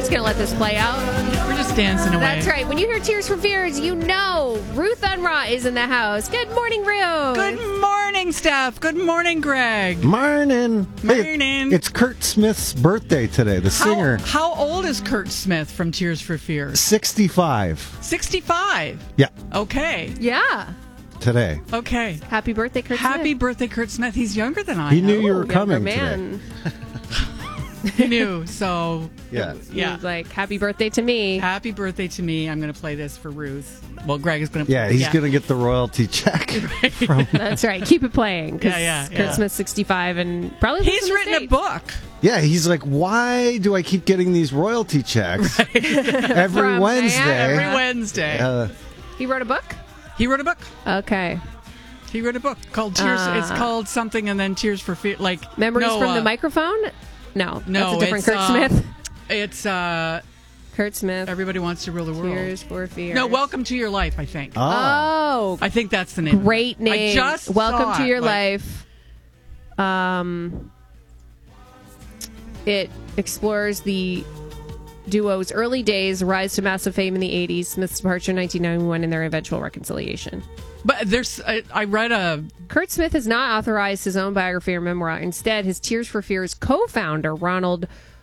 just going to let this play out. We're just dancing away. That's right. When you hear Tears for Fears, you know Ruth Unruh is in the house. Good morning, Ruth. Good morning, Steph. Good morning, Greg. Morning. Morning. Hey, it's Kurt Smith's birthday today, the singer. How old is Kurt Smith from Tears for Fears? 65. 65. Yeah, Okay. Yeah. today. Okay. Happy birthday, Kurt Smith. Happy birthday, Kurt Smith. He's younger than I He am. knew you were Younger coming man. today. He knew. So, Yeah. He yeah. was like, happy birthday to me. Happy birthday to me. I'm going to play this for Ruth. Well, Greg is going to play Yeah, he's going to get the royalty check. From, That's right. Keep it playing. Because Yeah. Kurt Smith's 65 and probably lives He's in the written a States. book. yeah, he's like, why do I keep getting these royalty checks every From Wednesday? Every Wednesday. He wrote a book? He wrote a book. Okay. He wrote a book called Tears. It's called something and then Tears for Fear. Like Memories no, from the microphone? No. No, That's a different it's, Kurt Smith. It's Kurt Smith. Everybody Wants to Rule the World. Tears for Fears. No, Welcome to Your Life, I think. Oh. I think that's the name. Great name. I just Welcome saw to it, Your like- Life. It explores the duo's early days, rise to massive fame in the 80s, Smith's departure in 1991, and their eventual reconciliation. But there's, I read a. Kurt Smith has not authorized his own biography or memoir. Instead, his Tears for Fears co-founder, Ronald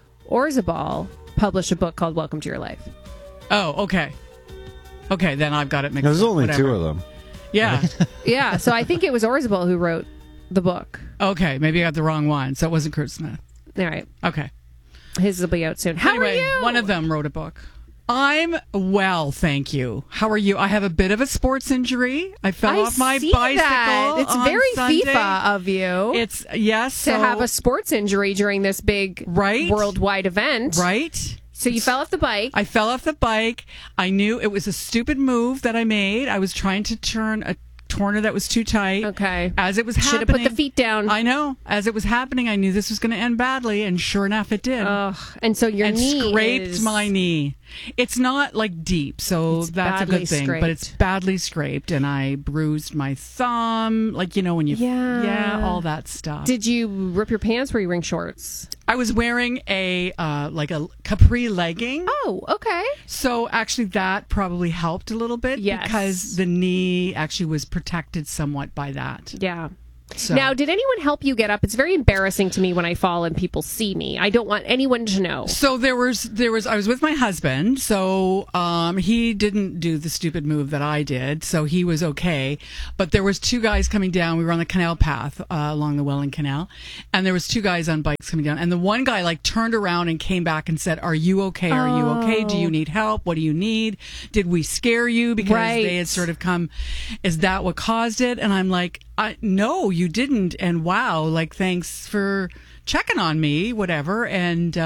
Orzabal, published a book called Welcome to Your Life. Oh, okay. Okay, then I've got it mixed There's up. only Whatever. two of them. Yeah. Yeah, so I think it was Orzabal who wrote the book. Okay, maybe I got the wrong one. So it wasn't Kurt Smith. All right. Okay. His will be out soon. How Anyway, are you? one of them wrote a book. I'm well, thank you. How are you? I have a bit of a sports injury. I fell off my see bicycle. that. It's on very Sunday. FIFA of you. It's yes to have a sports injury during this big Right? worldwide event. right. So you fell off the bike. I fell off the bike. I knew it was a stupid move that I made. I was trying to turn a corner that was too tight. Okay. As it was Should have happening, put the feet down. I know. As it was happening, I knew this was going to end badly, and sure enough, it did. Ugh. And so your and knee scraped is... my knee. It's not like deep, so It's that's a badly good thing. scraped. But it's badly scraped, and I bruised my thumb. Like, you know, when you Yeah. all that stuff. Did you rip your pants? Were you wearing shorts? I was wearing a like a capri legging. Oh, okay. So actually that probably helped a little bit Yes. because the knee actually was protected somewhat by that. Yeah. So Now, did anyone help you get up? It's very embarrassing to me when I fall and people see me. I don't want anyone to know. So there was I was with my husband, so he didn't do the stupid move that I did, so he was okay. But there was two guys coming down. We were on the canal path along the Welland Canal, and there was two guys on bikes coming down. And the one guy like turned around and came back and said, "Are you okay? Are you okay? Do you need help? What do you need? Did we scare you?" Because Right. they had sort of come. Is that what caused it? And I'm like, no, you didn't. And wow, like, thanks for checking on me, whatever. And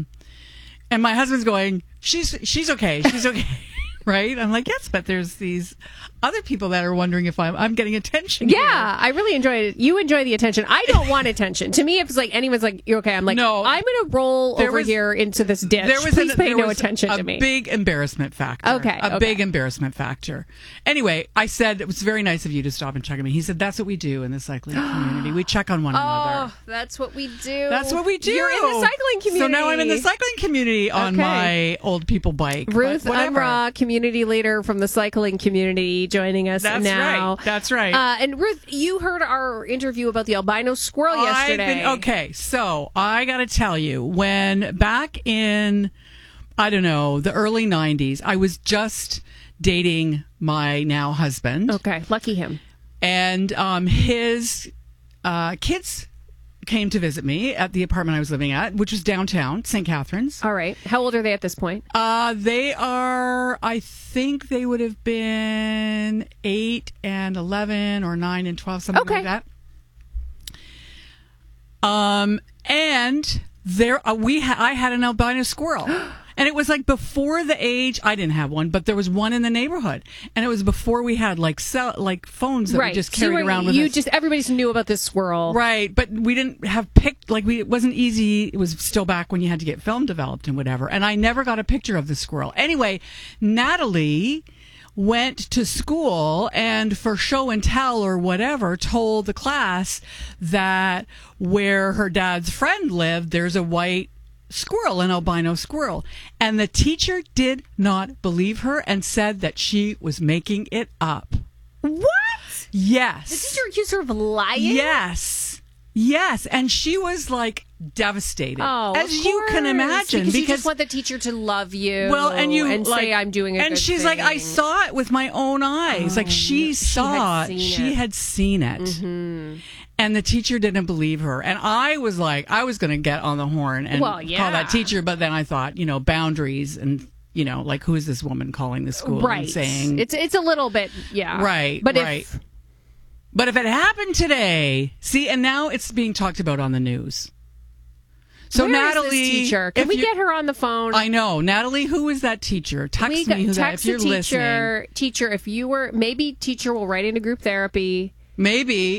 my husband's going, she's okay. She's okay. Right? I'm like, yes, but there's these other people that are wondering if I'm getting attention. Yeah, here. I really enjoy it. You enjoy the attention. I don't want attention. To me, if it's like anyone's like, "You're okay," I'm like, No. I'm going to roll There over was- here into this ditch. Please pay no attention to me. A big embarrassment factor. Okay, A okay. big embarrassment factor. Anyway, I said, it was very nice of you to stop and check on me. He said, that's what we do in the cycling community. We check on one another. Oh, that's what we do. That's what we do. You're in the cycling community. So now I'm in the cycling community on Okay. my old people bike. Ruth But whatever. Unruh, community leader from the cycling community, joining us That's now. right. That's right. And Ruth, you heard our interview about the albino squirrel yesterday. Okay, so I got to tell you, when back in, I don't know, the early 90s, I was just dating my now husband. Okay, lucky him. And his kids came to visit me at the apartment I was living at, which was downtown, St. Catharines. All right. How old are they at this point? They are, I think they would have been 8 and 11 or 9 and 12, something Okay. like that. And there, I had an albino squirrel. And it was like before the age, I didn't have one, but there was one in the neighborhood. And it was before we had like phones that we just carried around with us. Everybody just knew about this squirrel. Right, but we didn't have it wasn't easy. It was still back when you had to get film developed and whatever. And I never got a picture of the squirrel. Anyway, Natalie went to school and for show and tell or whatever told the class that where her dad's friend lived, there's a white squirrel, an albino squirrel. And the teacher did not believe her and said that she was making it up. What? Yes. The teacher accused her of lying? Yes. And she was like devastated. Oh, as you can imagine. Because you just want the teacher to love you. Well, and you and like, say I'm doing a and good she's thing. like, I saw it with my own eyes. Like she had seen it. Mm-hmm. And the teacher didn't believe her. And I was like, I was going to get on the horn and call that teacher. But then I thought, boundaries and, like, who is this woman calling the school and saying. It's a little bit, Right, but right. But if it happened today, see, and now it's being talked about on the news. So where Natalie, is this teacher? Can we get her on the phone? I know, Natalie. Who is that teacher? Text me if you're listening. Teacher, if you were, maybe teacher will write into group therapy. Maybe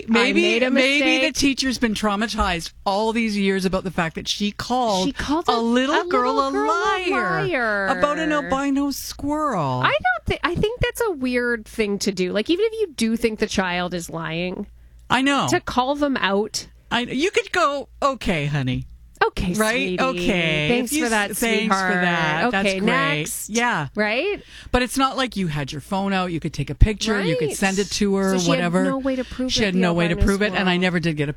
the teacher's been traumatized all these years about the fact that she called a little girl a liar about an albino squirrel. I think that's a weird thing to do. Like, even if you do think the child is lying, I know, to call them out. You could go, okay, honey. Okay, right? Sweetie. Okay. Thanks for that, Thanks sweetheart. for that. Okay, that's great. next. Yeah. Right? But it's not like you had your phone out. You could take a picture. Right. You could send it to her, so she whatever. Had no way to prove she had no way to prove it, and I never did get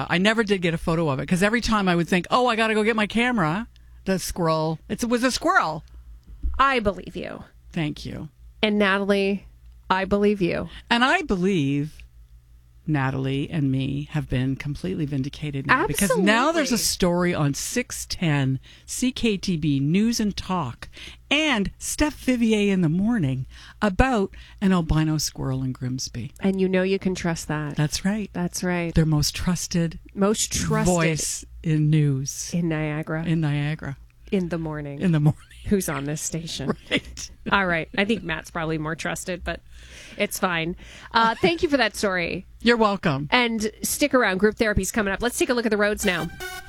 a photo of it because every time I would think, oh, I got to go get my camera. The squirrel. It was a squirrel. I believe you. Thank you. And Natalie, I believe you. And I believe Natalie and me have been completely vindicated now. Absolutely. Because now there's a story on 610 CKTB News and Talk and Steph Vivier in the morning about an albino squirrel in Grimsby. And you can trust that. That's right. That's right. Their most trusted voice in news. In Niagara. In Niagara. In the morning. In the morning. Who's on this station. Right. All right. I think Matt's probably more trusted, but it's fine. Thank you for that story. You're welcome. And stick around. Group therapy's coming up. Let's take a look at the roads now.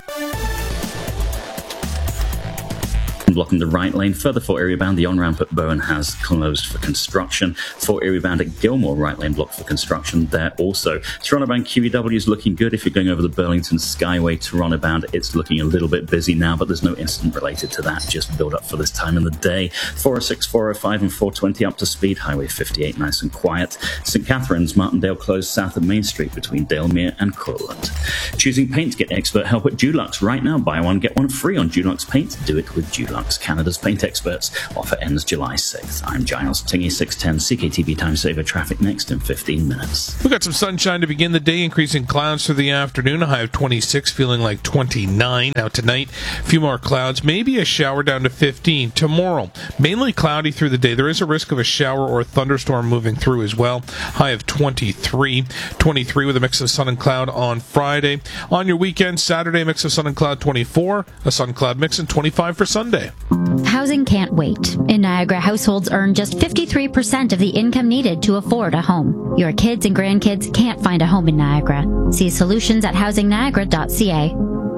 Blocking the right lane further for Erie bound. The on-ramp at Bowen has closed for construction. For Erie bound at Gilmore, right lane blocked for construction there also. Toronto bound QEW is looking good. If you're going over the Burlington Skyway, Toronto bound, it's looking a little bit busy now, but there's no incident related to that. Just build up for this time of the day. 406, 405 and 420 up to speed. Highway 58 nice and quiet. St. Catharines, Martindale closed south of Main Street between Dalemere and Courland. Choosing paint, get expert help at Dulux. Right now, buy one, get one free on Dulux paint. Do it with Dulux. Canada's paint experts. Offer ends July 6th. I'm Giles Tingy, 610 CKTB Time Saver. Traffic next in 15 minutes. We've got some sunshine to begin the day, increasing clouds through the afternoon. A high of 26, feeling like 29. Now tonight, a few more clouds, maybe a shower down to 15. Tomorrow, mainly cloudy through the day. There is a risk of a shower or a thunderstorm moving through as well. High of 23. 23 with a mix of sun and cloud on Friday. On your weekend, Saturday, mix of sun and cloud 24. A sun cloud mix and 25 for Sunday. Housing can't wait. In Niagara, households earn just 53% of the income needed to afford a home. Your kids and grandkids can't find a home in Niagara. See solutions at housingniagara.ca.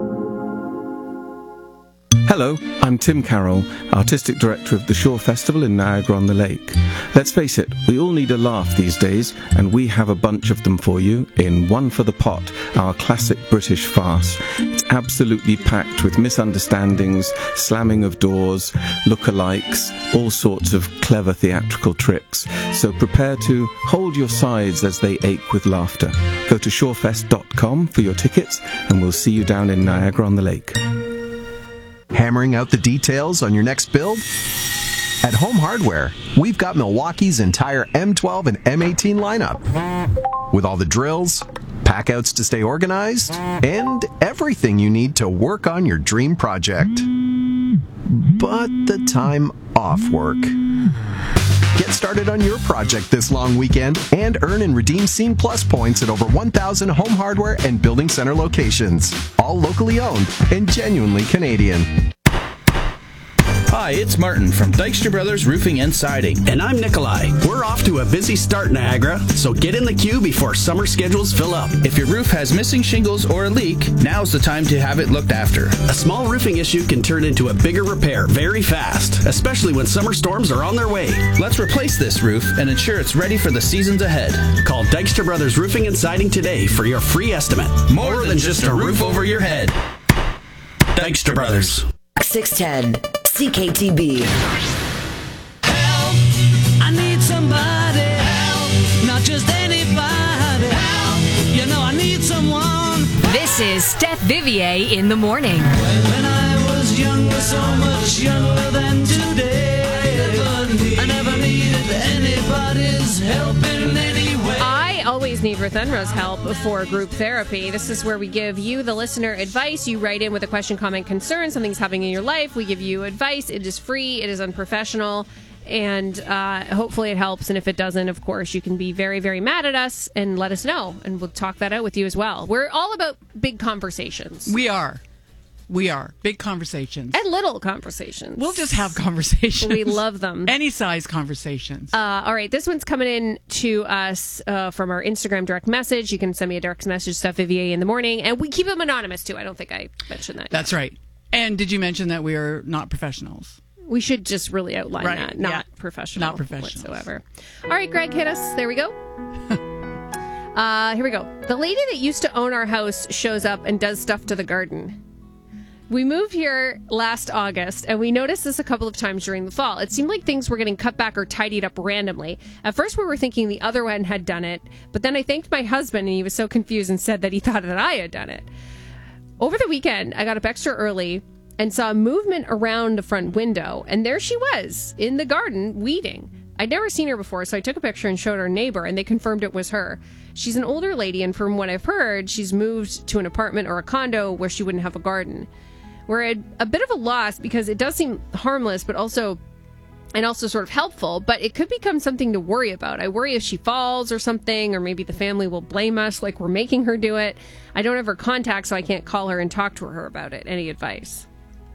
Hello, I'm Tim Carroll, Artistic Director of the Shore Festival in Niagara-on-the-Lake. Let's face it, we all need a laugh these days, and we have a bunch of them for you in One for the Pot, our classic British farce. It's absolutely packed with misunderstandings, slamming of doors, lookalikes, all sorts of clever theatrical tricks. So prepare to hold your sides as they ache with laughter. Go to shorefest.com for your tickets, and we'll see you down in Niagara-on-the-Lake. Hammering out the details on your next build? At Home Hardware, we've got Milwaukee's entire M12 and M18 lineup. With all the drills, packouts to stay organized, and everything you need to work on your dream project. But the time off work. Get started on your project this long weekend and earn and redeem Scene Plus points at over 1,000 Home Hardware and Building Center locations. All locally owned and genuinely Canadian. Hi, it's Martin from Dykstra Brothers Roofing and Siding. And I'm Nikolai. We're off to a busy start, Niagara, so get in the queue before summer schedules fill up. If your roof has missing shingles or a leak, now's the time to have it looked after. A small roofing issue can turn into a bigger repair very fast, especially when summer storms are on their way. Let's replace this roof and ensure it's ready for the seasons ahead. Call Dykstra Brothers Roofing and Siding today for your free estimate. More than just a roof over your head. Dykstra Brothers. 610 CKTB. Help! I need somebody. Help! Not just anybody. Help! You know I need someone. This is Steph Vivier in the morning. When I was younger, so much younger than today, I never needed anybody's help in any way. I always need Ruth Enra's help for group therapy. This is where we give you, the listener, advice. You write in with a question, comment, concern. Something's happening in your life. We give you advice. It is free. It is unprofessional. And hopefully it helps. And if it doesn't, of course, you can be very, very mad at us and let us know. And we'll talk that out with you as well. We're all about big conversations. We are. Big conversations. And little conversations. We'll just have conversations. We love them. Any size conversations. All right. This one's coming in to us from our Instagram direct message. You can send me a direct message, Steph Vivier in the morning. And we keep them anonymous, too. I don't think I mentioned that. That's right. And did you mention that we are not professionals? We should just really outline that. Not professional. Not professional. Whatsoever. All right, Greg, hit us. There we go. Here we go. The lady that used to own our house shows up and does stuff to the garden. We moved here last August, and we noticed this a couple of times during the fall. It seemed like things were getting cut back or tidied up randomly. At first, we were thinking the other one had done it, but then I thanked my husband, and he was so confused and said that he thought that I had done it. Over the weekend, I got up extra early and saw movement around the front window, and there she was, in the garden, weeding. I'd never seen her before, so I took a picture and showed our neighbor, and they confirmed it was her. She's an older lady, and from what I've heard, she's moved to an apartment or a condo where she wouldn't have a garden. We're at a bit of a loss because it does seem harmless, but also sort of helpful, but it could become something to worry about. I worry if she falls or something, or maybe the family will blame us like we're making her do it. I don't have her contact, so I can't call her and talk to her about it. Any advice?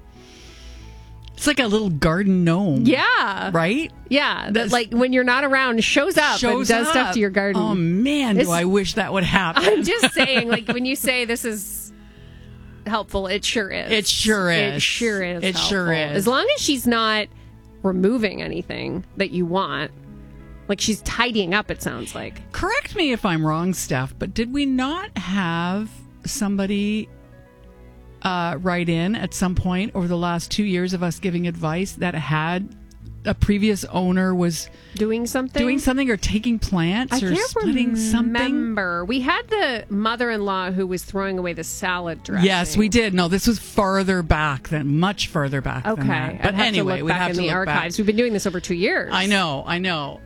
It's like a little garden gnome. Yeah. Right? Yeah. That, like, when you're not around, shows up and does stuff to your garden. Oh, man, do I wish that would happen. I'm just saying, like, when you say this is helpful, it sure is. It sure is. It sure is. It sure is. As long as she's not removing anything that you want. Like, she's tidying up, it sounds like. Correct me if I'm wrong, Steph, but did we not have somebody write in at some point over the last 2 years of us giving advice that had a previous owner was doing something or taking plants or splitting something? Remember. We had the mother-in-law who was throwing away the salad dressing. Yes, we did. No, this was much further back than that. But anyway, we'd have to look in the archives. We've been doing this over 2 years. I know.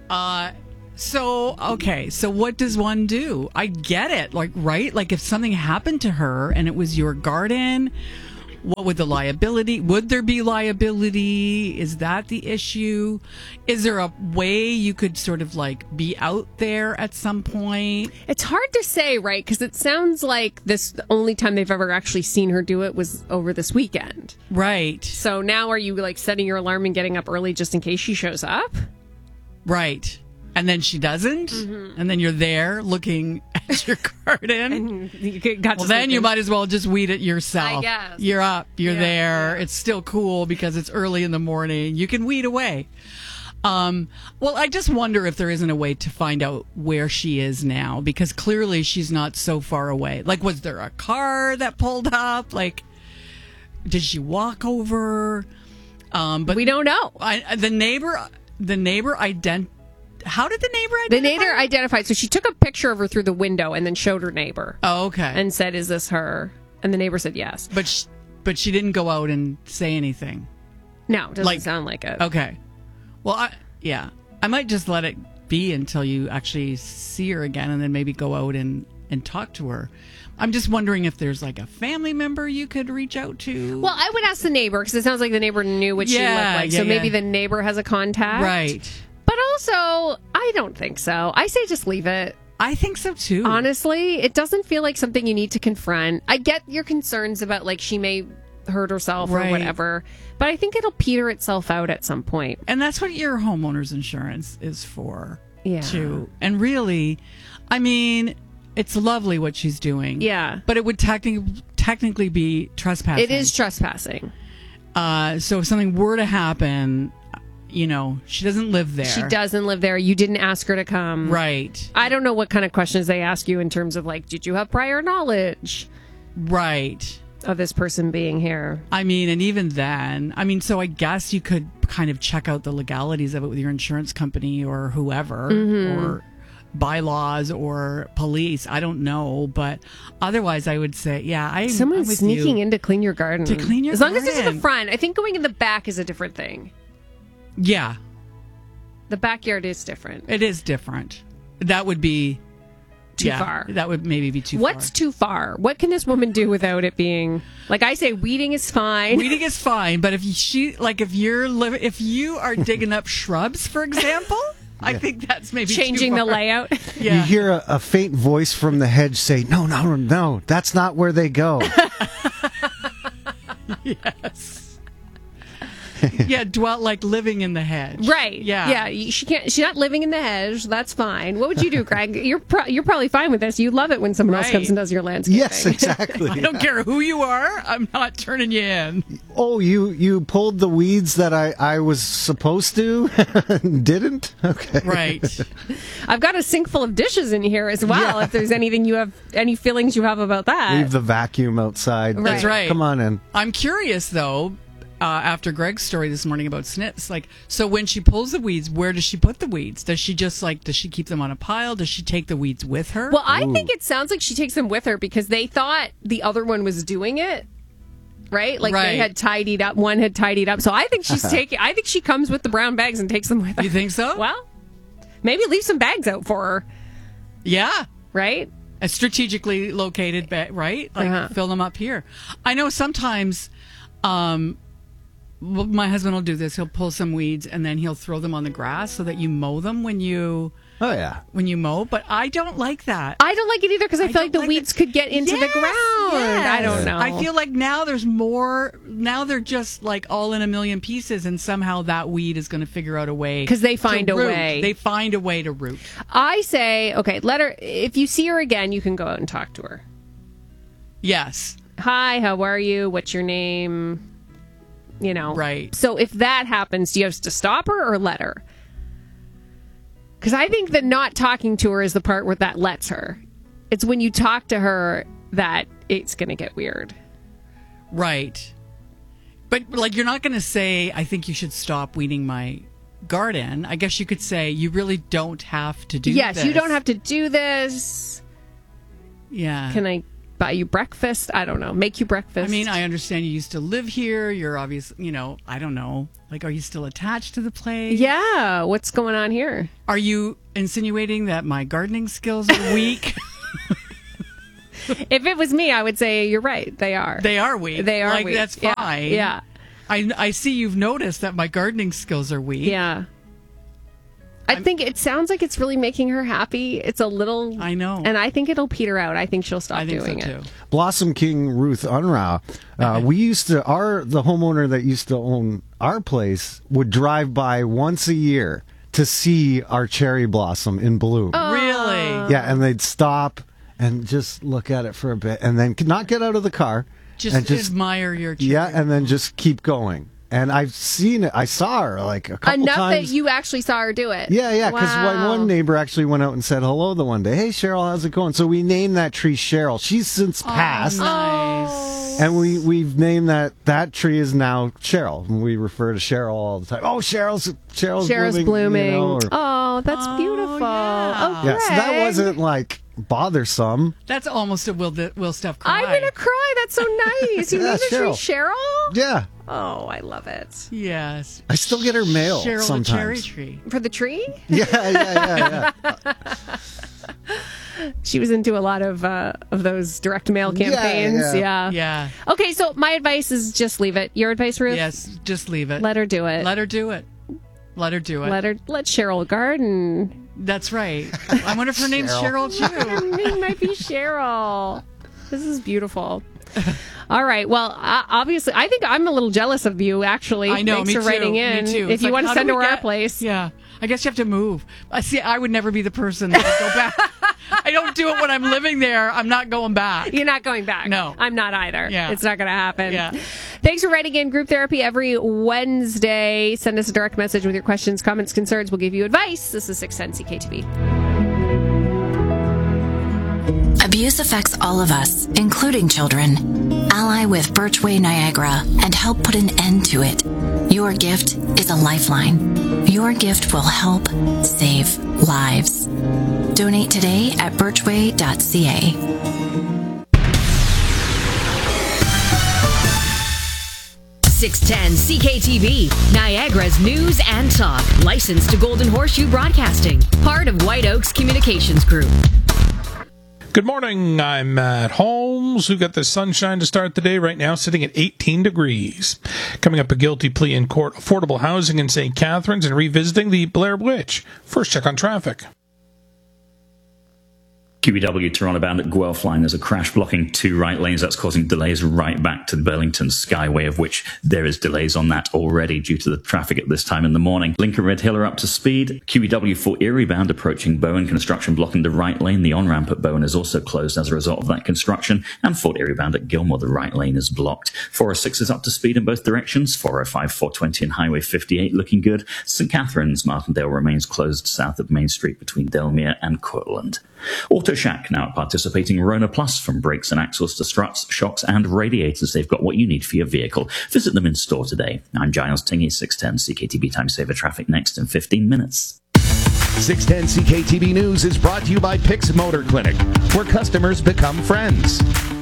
So what does one do? I get it. Like, right? Like, if something happened to her and it was your garden, what would would there be liability? Is that the issue? Is there a way you could sort of like be out there at some point? It's hard to say, right? Because it sounds like the only time they've ever actually seen her do it was over this weekend. Right. So now are you like setting your alarm and getting up early just in case she shows up? Right. And then she doesn't, and then you're there looking at your garden. Then you might as well just weed it yourself. I guess. You're up, you're there. Yeah. It's still cool because it's early in the morning. You can weed away. Well, I just wonder if there isn't a way to find out where she is now, because clearly she's not so far away. Like, was there a car that pulled up? Like, did she walk over? But we don't know. The neighbor How did the neighbor identify? The neighbor identified. So she took a picture of her through the window and then showed her neighbor. Oh, okay. And said, "Is this her?" And the neighbor said yes. But she didn't go out and say anything. No, it doesn't sound like it. Okay. Well, I might just let it be until you actually see her again, and then maybe go out and talk to her. I'm just wondering if there's like a family member you could reach out to. Well, I would ask the neighbor, because it sounds like the neighbor knew what she looked like. So maybe the neighbor has a contact. Right. But also, I don't think so. I say just leave it. I think so too. Honestly, it doesn't feel like something you need to confront. I get your concerns about like she may hurt herself or whatever, but I think it'll peter itself out at some point. And that's what your homeowner's insurance is for. Yeah. Too. And really, I mean, it's lovely what she's doing. Yeah. But it would technically be trespassing. It is trespassing. So if something were to happen, you know, she doesn't live there. She doesn't live there. You didn't ask her to come. Right. I don't know what kind of questions they ask you in terms of like, did you have prior knowledge? Right. of this person being here. I mean, and even then, so I guess you could kind of check out the legalities of it with your insurance company or whoever, or bylaws or police. I don't know, but otherwise I would say, someone's sneaking in to clean your garden. To clean your As garden. long as it's in the front. I think going in the back is a different thing. Yeah. The backyard is different. It is different. That would be too far. That would maybe be too What's far. too far? What can this woman do without it being like I say? Weeding is fine. Weeding is fine, but if you are digging up shrubs, for example, I think that's maybe changing too the far. layout. You hear a faint voice from the hedge say, "No, that's not where they go." Yes. Living in the hedge. Right. Yeah. Yeah. She's not living in the hedge. That's fine. What would you do, Greg? You're probably fine with this. You love it when someone else comes and does your landscaping. Yes, exactly. I don't care who you are. I'm not turning you in. Oh, you pulled the weeds that I was supposed to? Didn't? Okay. Right. I've got a sink full of dishes in here as well. Yeah. If there's any feelings you have about that. Leave the vacuum outside. Right. That's right. Come on in. I'm curious, though, after Greg's story this morning about snips, so when she pulls the weeds, where does she put the weeds? Does she just does she keep them on a pile? Does she take the weeds with her? Well, I think it sounds like she takes them with her because they thought the other one was doing it. Right? They had tidied up. One had tidied up. So I think she's I think she comes with the brown bags and takes them with her. You think so? Well, maybe leave some bags out for her. Yeah. Right? A strategically located bag, right? Fill them up here. I know sometimes my husband will do this. He'll pull some weeds and then he'll throw them on the grass so that you mow them when you mow. But I don't like that. I don't like it either because I feel like the weeds could get into the ground. Yes. I don't know. I feel like now there's more. Now they're just all in a million pieces, and somehow that weed is going to figure out a way because they find a way. They find a way to root. I say, okay, let her. If you see her again, you can go out and talk to her. Yes. Hi, how are you? What's your name? Right. So if that happens, do you have to stop her or let her? Because I think that not talking to her is the part where that lets her. It's when you talk to her that it's going to get weird. Right. But you're not going to say, I think you should stop weeding my garden. I guess you could say, you really don't have to do this. Yes, you don't have to do this. Yeah. Can I buy you breakfast? I don't know. Make you breakfast. I mean, I understand you used to live here. You're obviously, I don't know. Are you still attached to the place? Yeah. What's going on here? Are you insinuating that my gardening skills are weak? If it was me, I would say you're right. They are. They are weak. They are weak. That's fine. Yeah. I see you've noticed that my gardening skills are weak. Yeah. I think it sounds like it's really making her happy. It's a little... I know. And I think it'll peter out. I think she'll stop doing so it. Too. Blossom King Ruth Unrau. We used to... the homeowner that used to own our place would drive by once a year to see our cherry blossom in bloom. Oh. Really? Yeah, and they'd stop and just look at it for a bit and then not get out of the car. Just admire your cherry. Yeah, and then just keep going. And I've seen it. I saw her a couple enough times. that you actually saw her do it. Yeah, because Wow. one neighbor actually went out and said hello the one day. Hey, Cheryl, how's it going? So we named that tree Cheryl. She's since passed. Nice. And we've named that tree is now Cheryl. And we refer to Cheryl all the time. Oh, Cheryl's blooming. Oh, that's beautiful. Yeah. Oh, yeah, so that wasn't bothersome. That's almost a Will Steph cry. I'm gonna cry. That's so nice. You named the tree Cheryl? Yeah. Oh, I love it. Yes. I still get her mail Cheryl sometimes. the cherry tree. For the tree? Yeah. She was into a lot of those direct mail campaigns. Yeah. Okay, so my advice is just leave it. Your advice, Ruth? Yes, just leave it. Let her do it. Let her do it. Let Cheryl garden. That's right. I wonder if her name's Cheryl too. Her name might be Cheryl. This is beautiful. All right. Well, obviously, I think I'm a little jealous of you, actually. I know. Thanks me for too. writing in. Me too. If you want to send her our place. Yeah. I guess you have to move. See, I would never be the person that would go back. I don't do it when I'm living there. I'm not going back. You're not going back. No. I'm not either. Yeah. It's not going to happen. Yeah. Thanks for writing in. Group Therapy every Wednesday. Send us a direct message with your questions, comments, concerns. We'll give you advice. This is 610 CKTV. Abuse affects all of us, including children. Ally with Birchway Niagara and help put an end to it. Your gift is a lifeline. Your gift will help save lives. Donate today at birchway.ca. 610 CKTV, Niagara's news and talk. Licensed to Golden Horseshoe Broadcasting. Part of White Oaks Communications Group. Good morning, I'm Matt Holmes. We've got the sunshine to start the day right now, sitting at 18 degrees. Coming up, a guilty plea in court, affordable housing in St. Catharines, and revisiting the Blair Witch. First check on traffic. QEW Toronto-bound at Guelph line, there's a crash blocking 2 right lanes. That's causing delays right back to the Burlington Skyway, of which there is delays on that already due to the traffic at this time in the morning. Lincoln Red Hill are up to speed. QEW Fort Erie-bound approaching Bowen, construction blocking the right lane. The on-ramp at Bowen is also closed as a result of that construction. And Fort Erie-bound at Gilmore, the right lane is blocked. 406 is up to speed in both directions. 405, 420 and Highway 58 looking good. St. Catharines, Martindale remains closed south of Main Street between Delmere and Courtland. Auto Shack now participating Rona Plus, from brakes and axles to struts, shocks and radiators. They've got what you need for your vehicle. Visit them in store today. I'm Giles Tingy, 610 CKTB Time Saver Traffic next in 15 minutes. 610 CKTB News is brought to you by Pix Motor Clinic, where customers become friends.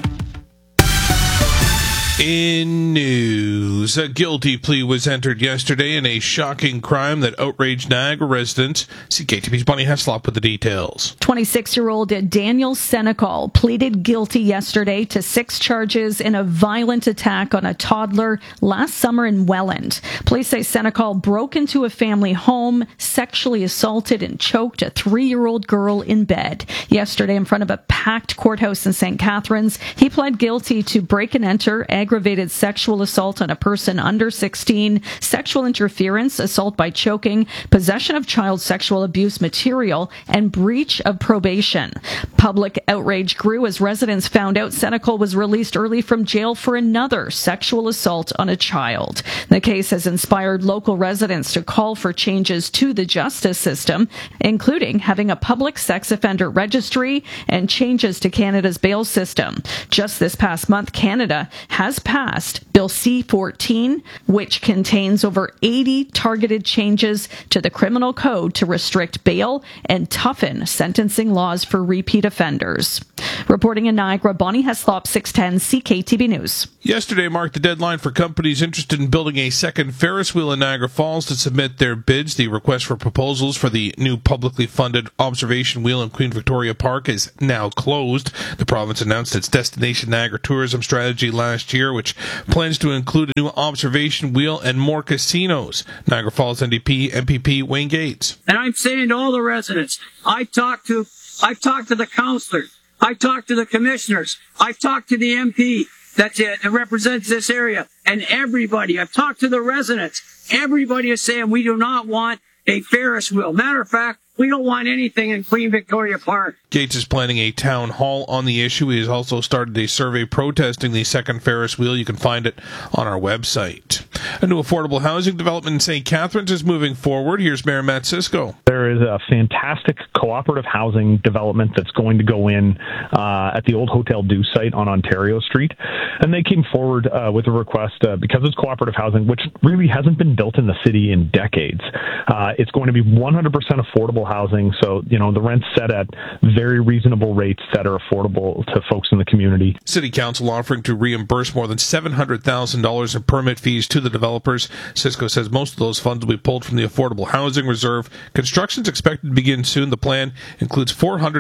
In news, a guilty plea was entered yesterday in a shocking crime that outraged Niagara residents. CKTV's Bonnie Heslop with the details. 26-year-old Daniel Senecal pleaded guilty yesterday to 6 charges in a violent attack on a toddler last summer in Welland. Police say Senecal broke into a family home, sexually assaulted and choked a 3-year-old girl in bed. Yesterday, in front of a packed courthouse in St. Catharines, he pled guilty to break and enter, aggravated sexual assault on a person under 16, sexual interference, assault by choking, possession of child sexual abuse material, and breach of probation. Public outrage grew as residents found out Senecal was released early from jail for another sexual assault on a child. The case has inspired local residents to call for changes to the justice system, including having a public sex offender registry and changes to Canada's bail system. Just this past month, Canada has passed Bill C-14, which contains over 80 targeted changes to the criminal code to restrict bail and toughen sentencing laws for repeat offenders. Reporting in Niagara, Bonnie Heslop, 610 CKTB News. Yesterday marked the deadline for companies interested in building a second Ferris wheel in Niagara Falls to submit their bids. The request for proposals for the new publicly funded observation wheel in Queen Victoria Park is now closed. The province announced its Destination Niagara tourism strategy last year, which plans to include a new observation wheel and more casinos. Niagara Falls NDP MPP Wayne Gates. And I'm saying to all the residents, I've talked to the councillors, I talked to the commissioners, I've talked to the MP that represents this area, and everybody, I've talked to the residents, everybody is saying we do not want a Ferris wheel. Matter of fact, we don't want anything in Queen Victoria Park. Gates is planning a town hall on the issue. He has also started a survey protesting the second Ferris wheel. You can find it on our website. A new affordable housing development in St. Catharines is moving forward. Here's Mayor Matt Cisco. There is a fantastic cooperative housing development that's going to go in at the old Hotel Dieu site on Ontario Street. And they came forward with a request because it's cooperative housing, which really hasn't been built in the city in decades. It's going to be 100% affordable housing. So, the rent's set at very reasonable rates that are affordable to folks in the community. City Council offering to reimburse more than $700,000 in permit fees to the developers. Cisco says most of those funds will be pulled from the Affordable Housing Reserve. Construction is expected to begin soon. The plan includes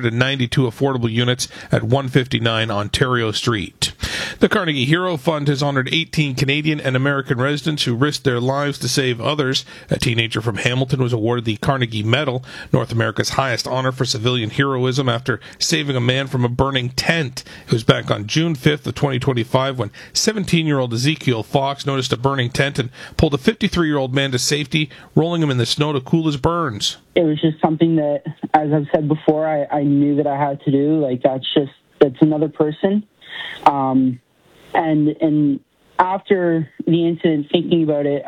492 affordable units at 159 Ontario Street. The Carnegie Hero Fund has honored 18 Canadian and American residents who risked their lives to save others. A teenager from Hamilton was awarded the Carnegie Medal, North America's highest honor for civilian heroism, after saving a man from a burning tent. It was back on June 5th of 2025 when 17-year-old Ezekiel Fox noticed a burning tent and pulled a 53-year-old man to safety, rolling him in the snow to cool his burns. It was just something that, as I've said before, I knew that I had to do. Like, that's another person. And after the incident, thinking about it,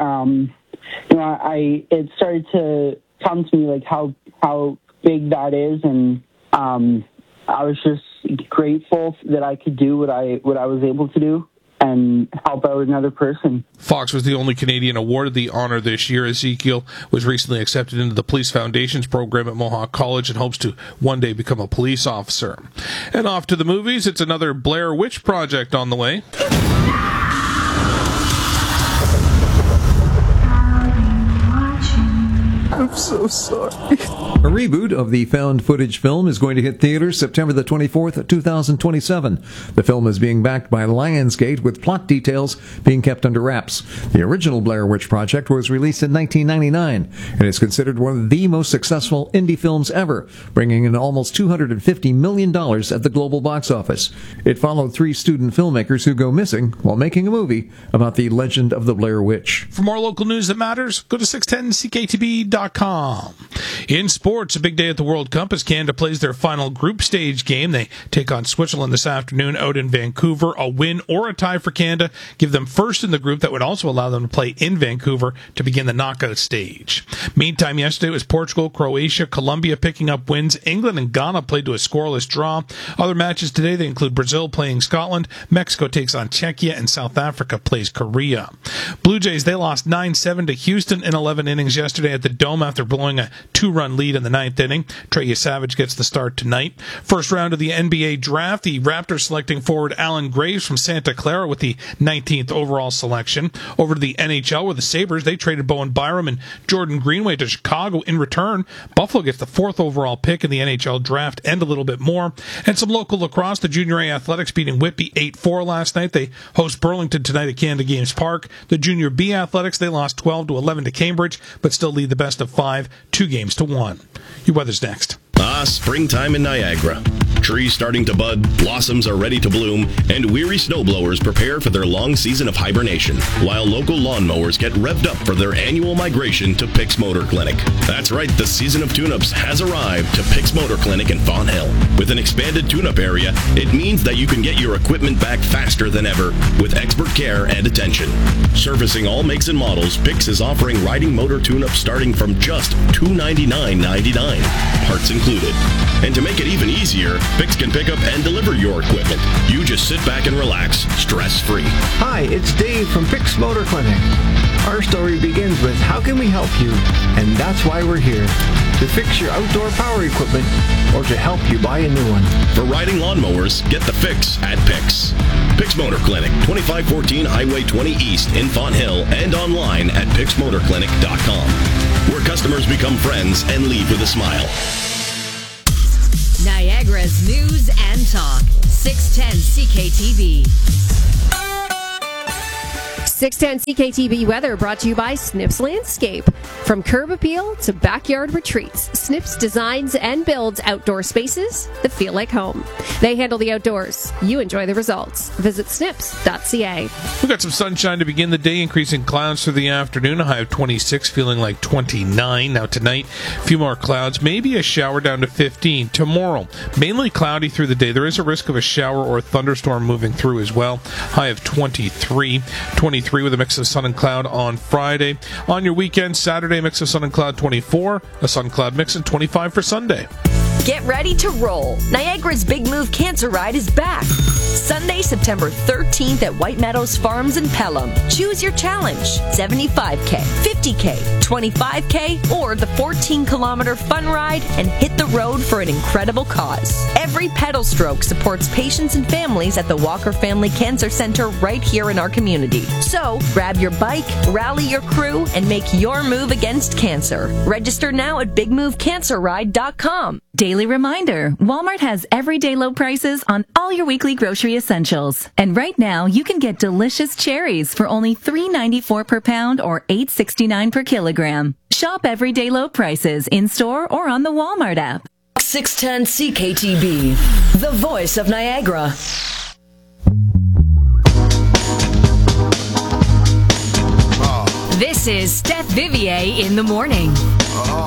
it started to come to me like how big that is, and I was just grateful that I could do what I was able to do and help out another person. Fox was the only Canadian awarded the honor this year. Ezekiel was recently accepted into the Police Foundations program at Mohawk College and hopes to one day become a police officer. And off to the movies, it's another Blair Witch Project on the way. I'm so sorry. A reboot of the found footage film is going to hit theaters September the 24th, 2027. The film is being backed by Lionsgate, with plot details being kept under wraps. The original Blair Witch Project was released in 1999 and is considered one of the most successful indie films ever, bringing in almost $250 million at the global box office. It followed 3 student filmmakers who go missing while making a movie about the legend of the Blair Witch. For more local news that matters, go to 610ckTB.com. In sports, a big day at the World Cup as Canada plays their final group stage game. They take on Switzerland this afternoon out in Vancouver. A win or a tie for Canada give them first in the group. That would also allow them to play in Vancouver to begin the knockout stage. Meantime, yesterday it was Portugal, Croatia, Colombia picking up wins. England and Ghana played to a scoreless draw. Other matches today, they include Brazil playing Scotland, Mexico takes on Czechia, and South Africa plays Korea. Blue Jays, they lost 9-7 to Houston in 11 innings yesterday at the Dome after blowing a 2-run lead in the 9th inning. Trey Savage gets the start tonight. First round of the NBA draft, the Raptors selecting forward Alan Graves from Santa Clara with the 19th overall selection. Over to the NHL where the Sabres, they traded Bowen Byram and Jordan Greenway to Chicago. In return, Buffalo gets the 4th overall pick in the NHL draft and a little bit more. And some local lacrosse, the Junior A Athletics beating Whitby 8-4 last night. They host Burlington tonight at Canada Games Park. The Junior B Athletics, they lost 12-11 to Cambridge, but still lead the best of 5, 2-1. Your weather's next. Springtime in Niagara. Trees starting to bud, blossoms are ready to bloom, and weary snowblowers prepare for their long season of hibernation, while local lawnmowers get revved up for their annual migration to Pick's Motor Clinic. That's right, the season of tune-ups has arrived to Pick's Motor Clinic in Fonthill. With an expanded tune-up area, it means that you can get your equipment back faster than ever with expert care and attention. Servicing all makes and models, Pick's is offering riding motor tune-ups starting from just $299.99, parts included. And to make it even easier, Pick's can pick up and deliver your equipment. You just sit back and relax, stress-free. Hi, it's Dave from Pick's Motor Clinic. Our story begins with how can we help you? And that's why we're here. To fix your outdoor power equipment or to help you buy a new one. For riding lawnmowers, get the fix at Pick's. Pick's Motor Clinic, 2514 Highway 20 East in Fonthill, and online at picksmotorclinic.com, where customers become friends and leave with a smile. Niagara's news and talk. 610 CKTB. 610 CKTB weather brought to you by Snips Landscape. From curb appeal to backyard retreats, Snips designs and builds outdoor spaces that feel like home. They handle the outdoors. You enjoy the results. Visit snips.ca. We've got some sunshine to begin the day, increasing clouds through the afternoon. A high of 26, feeling like 29. Now tonight, a few more clouds, maybe a shower down to 15. Tomorrow, mainly cloudy through the day. There is a risk of a shower or thunderstorm moving through as well. High of 23. 23 with a mix of sun and cloud on Friday. On your weekend, Saturday, mix of sun and cloud 24, a sun cloud mix, and 25 for Sunday. Get ready to roll. Niagara's Big Move Cancer Ride is back. Sunday, September 13th at White Meadows Farms in Pelham. Choose your challenge. 75K, 50K, 25K, or the 14-kilometer fun ride and hit the road for an incredible cause. Every pedal stroke supports patients and families at the Walker Family Cancer Center right here in our community. So, grab your bike, rally your crew, and make your move against cancer. Register now at bigmovecancerride.com. Daily reminder, Walmart has everyday low prices on all your weekly grocery essentials. And right now, you can get delicious cherries for only $3.94 per pound or $8.69 per kilogram. Shop everyday low prices in-store or on the Walmart app. 610 CKTB, the voice of Niagara. This is Steph Vivier in the morning.